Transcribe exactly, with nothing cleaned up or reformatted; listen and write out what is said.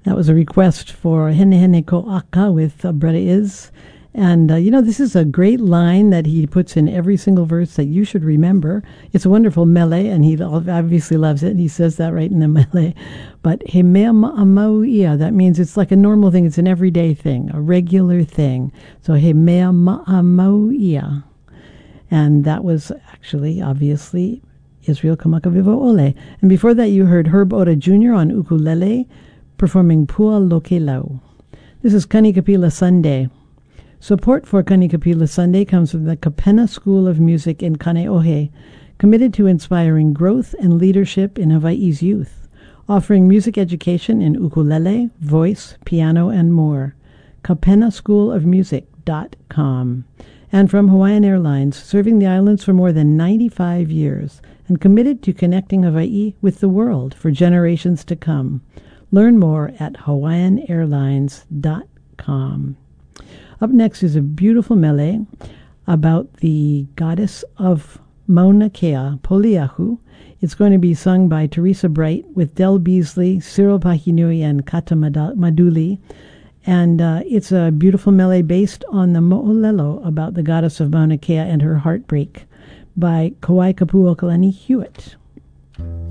That was a request for Hene Hene Ko'aka with uh, Brother Is. And, uh, you know, this is a great line that he puts in every single verse that you should remember. It's a wonderful mele, and he obviously loves it. And he says that right in the mele. But he mea ma'amauia, that means it's like a normal thing. It's an everyday thing, a regular thing. So he mea ma'amauia. And that was actually, obviously, Israel Kamakaviva Ole. And before that, you heard Herb Oda Junior on ukulele performing Pua Lokelau. This is Kanikapila Sunday. Support for Kanikapila Sunday comes from the Kapena School of Music in Kaneohe, committed to inspiring growth and leadership in Hawaii's youth, offering music education in ukulele, voice, piano, and more. kapena school of music dot com. And from Hawaiian Airlines, serving the islands for more than ninety-five years and committed to connecting Hawaii with the world for generations to come. Learn more at hawaiian airlines dot com. Up next is a beautiful mele about the goddess of Mauna Kea, Poliahu. It's going to be sung by Teresa Bright with Del Beasley, Cyril Pahinui, and Kata Maduli. And uh, it's a beautiful mele based on the Mo'olelo about the goddess of Mauna Kea and her heartbreak by Kauai Kapuokalani Hewitt.